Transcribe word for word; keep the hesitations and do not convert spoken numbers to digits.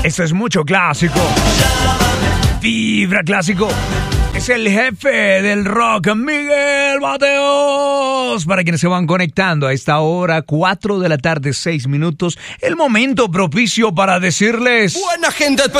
Esto es mucho clásico. Vibra clásico. Es el jefe del rock, Miguel Mateos. Para quienes se van conectando a esta hora, cuatro de la tarde, seis minutos. El momento propicio para decirles... Buena gente,